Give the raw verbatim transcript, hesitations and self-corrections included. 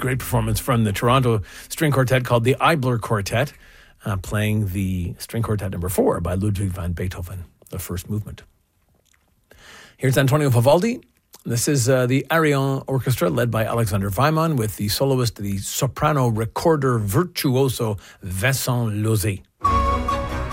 great performance from the Toronto String Quartet called the Eibler Quartet, uh, playing the String Quartet number four by Ludwig van Beethoven, the first movement. Here's Antonio Vivaldi. This is uh, the Arion Orchestra led by Alexander Weimann with the soloist, the soprano recorder virtuoso Vincent Lozé.